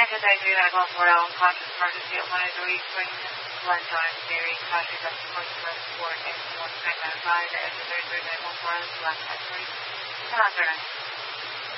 because I do that about 4 hours conscious emergency at 1 of the week when lunchtime, dairy, coffee, that's the most of sport, and one snack at a time, and the third night, 1 for us, last night, 3. Come on, sir.